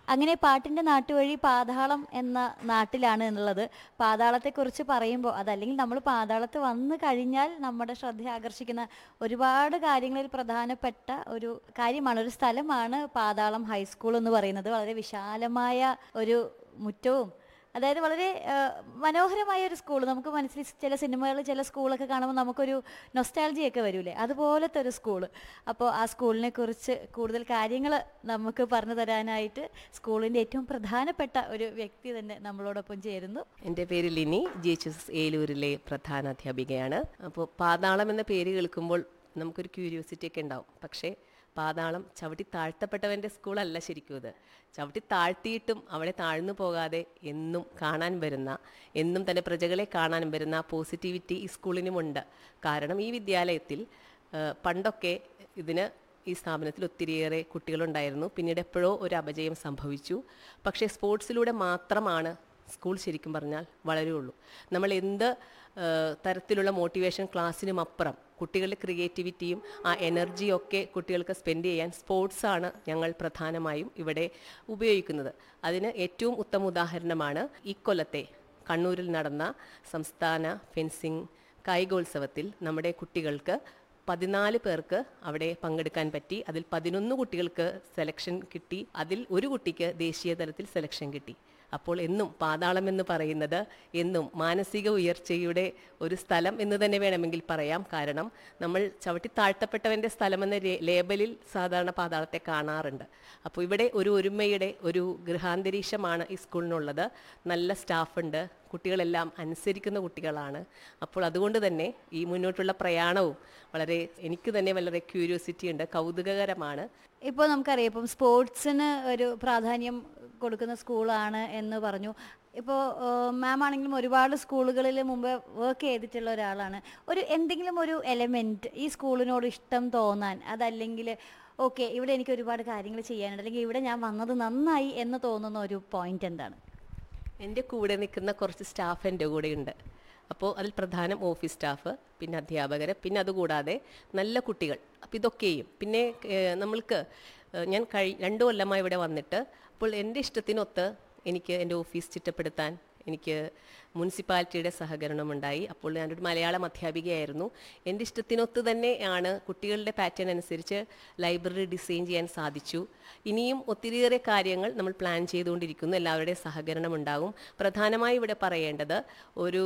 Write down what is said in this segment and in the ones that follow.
അങ്ങനെ പാട്ടിൻ്റെ നാട്ടുവഴി പാതാളം എന്ന നാട്ടിലാണ് എന്നുള്ളത്. പാതാളത്തെക്കുറിച്ച് പറയുമ്പോൾ അതല്ലെങ്കിൽ നമ്മൾ പാതാളത്ത് വന്നു കഴിഞ്ഞാൽ നമ്മുടെ ശ്രദ്ധ ആകർഷിക്കുന്ന ഒരുപാട് കാര്യങ്ങളിൽ പ്രധാനപ്പെട്ട ഒരു കാര്യമാണ്, ഒരു സ്ഥലമാണ് പാതാളം ഹൈസ്കൂൾ എന്ന് പറയുന്നത്. വളരെ വിശാലമായ ഒരു മുറ്റവും, അതായത് വളരെ മനോഹരമായ ഒരു സ്കൂൾ. നമുക്ക് മനസ്സിൽ ചില സിനിമകൾ, ചില സ്കൂളൊക്കെ കാണുമ്പോൾ നമുക്കൊരു നൊസ്റ്റാൾജിയൊക്കെ വരൂലേ, അതുപോലത്തെ ഒരു സ്കൂള്. അപ്പോൾ ആ സ്കൂളിനെ കുറിച്ച് കൂടുതൽ കാര്യങ്ങൾ നമുക്ക് പറഞ്ഞു തരാനായിട്ട് സ്കൂളിൻ്റെ ഏറ്റവും പ്രധാനപ്പെട്ട ഒരു വ്യക്തി തന്നെ നമ്മളോടൊപ്പം ചേരുന്നു. എൻ്റെ പേര് ലിനി, GHS ഏലൂരിലെ പ്രധാന അധ്യാപികയാണ്. അപ്പോൾ പാതാളം എന്ന പേര് കേൾക്കുമ്പോൾ നമുക്കൊരു ക്യൂരിയോസിറ്റി ഒക്കെ ഉണ്ടാവും. പക്ഷേ പാതാളം ചവിട്ടി താഴ്ത്തപ്പെട്ടവൻ്റെ സ്കൂളല്ല ശരിക്കും. ഇത് ചവിട്ടി താഴ്ത്തിയിട്ടും അവിടെ താഴ്ന്നു പോകാതെ എന്നും കാണാൻ വരുന്ന, എന്നും തന്നെ പ്രജകളെ കാണാൻ വരുന്ന പോസിറ്റിവിറ്റി ഈ സ്കൂളിനുമുണ്ട്. കാരണം ഈ വിദ്യാലയത്തിൽ പണ്ടൊക്കെ ഈ സ്ഥാപനത്തിൽ ഒത്തിരിയേറെ കുട്ടികളുണ്ടായിരുന്നു. പിന്നീട് എപ്പോഴോ ഒരു അപജയം സംഭവിച്ചു. പക്ഷേ സ്പോർട്സിലൂടെ മാത്രമാണ് സ്കൂൾ ശരിക്കും പറഞ്ഞാൽ വളരുള്ളൂ. നമ്മൾ എന്ത് തരത്തിലുള്ള മോട്ടിവേഷൻ ക്ലാസ്സിനും അപ്പുറം കുട്ടികളുടെ ക്രിയേറ്റിവിറ്റിയും ആ എനർജിയൊക്കെ കുട്ടികൾക്ക് സ്പെൻഡ് ചെയ്യാൻ സ്പോർട്സാണ് ഞങ്ങൾ പ്രധാനമായും ഇവിടെ ഉപയോഗിക്കുന്നത്. അതിന് ഏറ്റവും ഉത്തമ ഉദാഹരണമാണ് ഇക്കൊല്ലത്തെ കണ്ണൂരിൽ നടന്ന സംസ്ഥാന ഫെൻസിംഗ് കായികോത്സവത്തിൽ നമ്മുടെ കുട്ടികൾക്ക് 14 പേർക്ക് അവിടെ പങ്കെടുക്കാൻ പറ്റി. അതിൽ 11 കുട്ടികൾക്ക് സെലക്ഷൻ കിട്ടി. അതിൽ ഒരു കുട്ടിക്ക് ദേശീയ തലത്തിൽ സെലക്ഷൻ കിട്ടി. അപ്പോൾ എന്നും പാതാളം എന്ന് പറയുന്നത് എന്നും മാനസിക ഉയർച്ചയുടെ ഒരു സ്ഥലം എന്ന് തന്നെ വേണമെങ്കിൽ പറയാം. കാരണം നമ്മൾ ചവിട്ടി താഴ്ത്തപ്പെട്ടവൻ്റെ സ്ഥലമെന്ന ലേബലിൽ സാധാരണ പാതാളത്തെ കാണാറുണ്ട്. അപ്പോൾ ഇവിടെ ഒരു ഒരുമയുടെ ഒരു ഗൃഹാന്തരീക്ഷമാണ് ഈ സ്കൂളിനുള്ളത്. നല്ല സ്റ്റാഫുണ്ട്, കുട്ടികളെല്ലാം അനുസരിക്കുന്ന കുട്ടികളാണ്. അപ്പോൾ അതുകൊണ്ട് തന്നെ ഈ മുന്നോട്ടുള്ള പ്രയാണവും എനിക്ക് തന്നെ വളരെ ക്യൂരിയോസിറ്റി ഉണ്ട്, കൗതുകകരമാണ്. ഇപ്പോൾ നമുക്കറിയാം, ഇപ്പം സ്പോർട്സിന് ഒരു പ്രാധാന്യം കൊടുക്കുന്ന സ്കൂളാണ് എന്ന് പറഞ്ഞു. ഇപ്പോൾ മാം ആണെങ്കിലും ഒരുപാട് സ്കൂളുകളിൽ മുമ്പ് വർക്ക് ചെയ്തിട്ടുള്ള ഒരാളാണ്. എന്തെങ്കിലും ഒരു എലമെൻറ്റ് ഈ സ്കൂളിനോട് ഇഷ്ടം തോന്നാൻ, അതല്ലെങ്കിൽ ഓക്കെ ഇവിടെ എനിക്ക് ഒരുപാട് കാര്യങ്ങൾ ചെയ്യാനുണ്ട്, അല്ലെങ്കിൽ ഇവിടെ ഞാൻ വന്നത് നന്നായി എന്ന് തോന്നുന്ന ഒരു പോയിന്റ് എന്താണ്? എൻ്റെ കൂടെ നിൽക്കുന്ന കുറച്ച് സ്റ്റാഫ് എൻ്റെ കൂടെയുണ്ട്. അപ്പോൾ അതിൽ പ്രധാനം ഓഫീസ് സ്റ്റാഫ്, പിന്നെ അധ്യാപകർ, പിന്നെ അതുകൂടാതെ നല്ല കുട്ടികൾ. അപ്പോൾ ഇതൊക്കെയും പിന്നെ ഞാൻ 2 കൊല്ലമായി ഇവിടെ വന്നിട്ട്, അപ്പോൾ എൻ്റെ ഇഷ്ടത്തിനൊത്ത് എനിക്ക് എൻ്റെ ഓഫീസ് ചിട്ടപ്പെടുത്താൻ എനിക്ക് മുനിസിപ്പാലിറ്റിയുടെ സഹകരണമുണ്ടായി. അപ്പോൾ ഞാനൊരു മലയാളം അധ്യാപികയായിരുന്നു. എൻ്റെ ഇഷ്ടത്തിനൊത്ത് തന്നെയാണ് കുട്ടികളുടെ പാറ്റേൺ അനുസരിച്ച് ലൈബ്രറി ഡിസൈൻ ചെയ്യാൻ സാധിച്ചു. ഇനിയും ഒത്തിരിയേറെ കാര്യങ്ങൾ നമ്മൾ പ്ലാൻ ചെയ്തുകൊണ്ടിരിക്കുന്നു. എല്ലാവരുടെയും സഹകരണം ഉണ്ടാകും. പ്രധാനമായി ഇവിടെ പറയേണ്ടത് ഒരു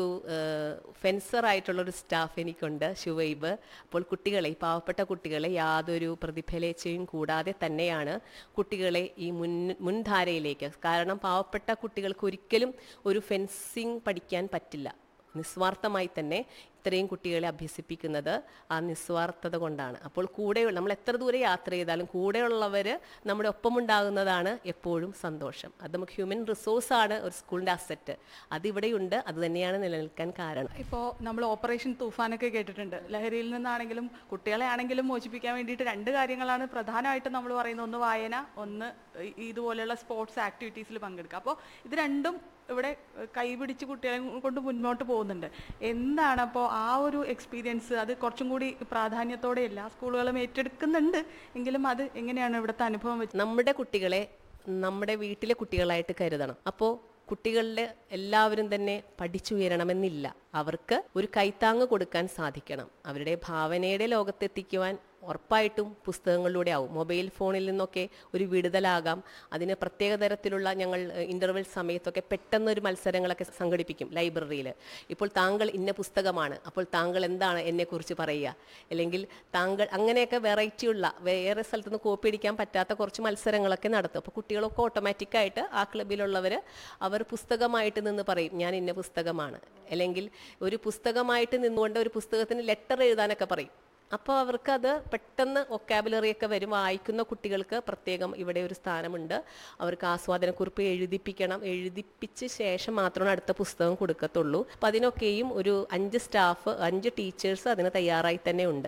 ഫെൻസറായിട്ടുള്ളൊരു സ്റ്റാഫ് എനിക്കുണ്ട്, ശുവൈബ്. അപ്പോൾ പാവപ്പെട്ട കുട്ടികളെ യാതൊരു പ്രതിഫലേച്ഛയും കൂടാതെ തന്നെയാണ് കുട്ടികളെ ഈ മുൻധാരയിലേക്ക്, കാരണം പാവപ്പെട്ട കുട്ടികൾക്ക് ഒരിക്കലും ഒരു ഫെൻസിങ് പഠിക്കാൻ പറ്റില്ല. നിസ്വാർത്ഥമായി തന്നെ ഇത്രയും കുട്ടികളെ അഭ്യസിപ്പിക്കുന്നത് ആ നിസ്വാർത്ഥത കൊണ്ടാണ്. അപ്പോൾ നമ്മൾ എത്ര ദൂരെ യാത്ര ചെയ്താലും കൂടെയുള്ളവർ നമ്മുടെ ഒപ്പമുണ്ടാകുന്നതാണ് എപ്പോഴും സന്തോഷം. അത് നമുക്ക് ഹ്യൂമൻ റിസോഴ്സാണ് ഒരു സ്കൂളിൻ്റെ അസറ്റ്. അതിവിടെയുണ്ട്, അത് തന്നെയാണ് നിലനിൽക്കാൻ കാരണം. ഇപ്പോൾ നമ്മൾ ഓപ്പറേഷൻ തൂഫാനൊക്കെ കേട്ടിട്ടുണ്ട്. ലഹരിയിൽ നിന്നാണെങ്കിലും കുട്ടികളെ ആണെങ്കിലും മോചിപ്പിക്കാൻ വേണ്ടിയിട്ട് 2 കാര്യങ്ങളാണ് പ്രധാനമായിട്ടും നമ്മൾ പറയുന്നത്. ഒന്ന് വായന, ഒന്ന് ഇതുപോലെയുള്ള സ്പോർട്സ് ആക്ടിവിറ്റീസിൽ പങ്കെടുക്കുക. അപ്പോൾ ഇത് രണ്ടും ഇവിടെ കൈപിടിച്ച് കുട്ടികളെ കൊണ്ട് മുന്നോട്ട് പോകുന്നുണ്ട്. എന്താണ് അപ്പോൾ ആ ഒരു എക്സ്പീരിയൻസ്? അത് കുറച്ചും കൂടി പ്രാധാന്യത്തോടെ എല്ലാ സ്കൂളുകളും ഏറ്റെടുക്കുന്നുണ്ട് എങ്കിലും അത് എങ്ങനെയാണ് ഇവിടുത്തെ അനുഭവം വെച്ച്? നമ്മുടെ കുട്ടികളെ നമ്മുടെ വീട്ടിലെ കുട്ടികളായിട്ട് കരുതണം. അപ്പോൾ കുട്ടികളിൽ എല്ലാവരും തന്നെ പഠിച്ചുയരണമെന്നില്ല. അവർക്ക് ഒരു കൈത്താങ്ങ് കൊടുക്കാൻ സാധിക്കണം. അവരുടെ ഭാവനയുടെ ലോകത്തെത്തിക്കുവാൻ ഉറപ്പായിട്ടും പുസ്തകങ്ങളിലൂടെ ആവും. മൊബൈൽ ഫോണിൽ നിന്നൊക്കെ ഒരു വിടുതലാകാം. അതിന് പ്രത്യേക തരത്തിലുള്ള ഞങ്ങൾ ഇൻ്റർവെൽ സമയത്തൊക്കെ പെട്ടെന്നൊരു മത്സരങ്ങളൊക്കെ സംഘടിപ്പിക്കും ലൈബ്രറിയിൽ. ഇപ്പോൾ താങ്കൾ ഇന്ന പുസ്തകമാണ്, അപ്പോൾ താങ്കൾ എന്താണ് എന്നെക്കുറിച്ച് പറയുക, അല്ലെങ്കിൽ താങ്കൾ അങ്ങനെയൊക്കെ വെറൈറ്റിയുള്ള വേറെ സ്ഥലത്തുനിന്ന് കോപ്പി അടിക്കാൻ പറ്റാത്ത കുറച്ച് മത്സരങ്ങളൊക്കെ നടത്തും. അപ്പോൾ കുട്ടികളൊക്കെ ഓട്ടോമാറ്റിക്കായിട്ട് ആ ക്ലബിലുള്ളവർ അവർ പുസ്തകമായിട്ട് നിന്ന് പറയും ഞാൻ ഇന്ന പുസ്തകമാണ്, അല്ലെങ്കിൽ ഒരു പുസ്തകമായിട്ട് നിന്നുകൊണ്ട് ഒരു പുസ്തകത്തിന് ലെറ്റർ എഴുതാനൊക്കെ പറയും. അപ്പോൾ അവർക്കത് പെട്ടെന്ന് വൊക്കാബുലറിയൊക്കെ വരും. വായിക്കുന്ന കുട്ടികൾക്ക് പ്രത്യേകം ഇവിടെ ഒരു സ്ഥാനമുണ്ട്. അവർക്ക് ആസ്വാദനക്കുറിപ്പ് എഴുതിപ്പിച്ച ശേഷം മാത്രമാണ് അടുത്ത പുസ്തകം കൊടുക്കത്തുള്ളൂ. അപ്പം അതിനൊക്കെയും ഒരു 5 സ്റ്റാഫ്, 5 ടീച്ചേഴ്സ് അതിന് തയ്യാറായി തന്നെ ഉണ്ട്.